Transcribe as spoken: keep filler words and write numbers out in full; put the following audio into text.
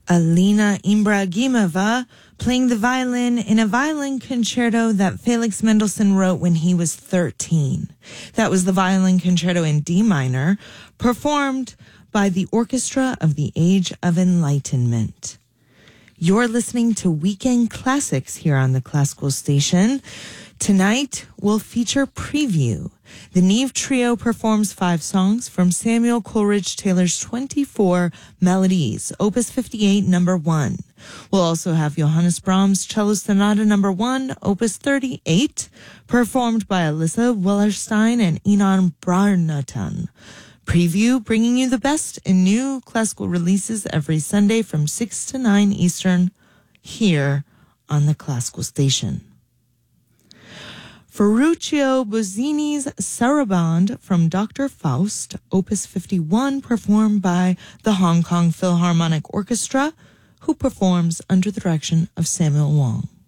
Alina Ibragimova playing the violin in a violin concerto that Felix Mendelssohn wrote when he was thirteen. That was the violin concerto in D minor, performed by the Orchestra of the Age of Enlightenment. You're listening to Weekend Classics here on the Classical Station. Tonight, we'll feature Preview. The Neve Trio performs five songs from Samuel Coleridge Taylor's twenty-four Melodies, Opus fifty-eight, number one. We'll also have Johannes Brahms' Cello Sonata number one, Opus thirty-eight, performed by Alyssa Wellerstein and Enon Brarnatan. Preview, bringing you the best in new classical releases every Sunday from six to nine Eastern here on the Classical Station. Ferruccio Bozzini's Sarabande from Doctor Faust, Opus fifty-one, performed by the Hong Kong Philharmonic Orchestra, who performs under the direction of Samuel Wong.